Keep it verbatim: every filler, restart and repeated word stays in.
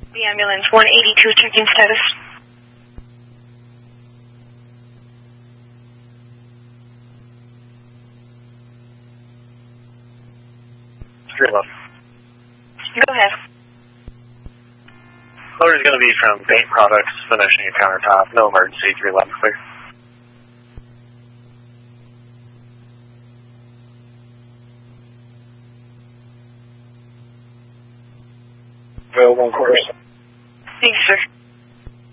The ambulance one eighty-two, checking status. three eleven. Go ahead. Loader is going to be from Paint Products, finishing a countertop. No emergency, three eleven clear. Available on course. Thanks, sir.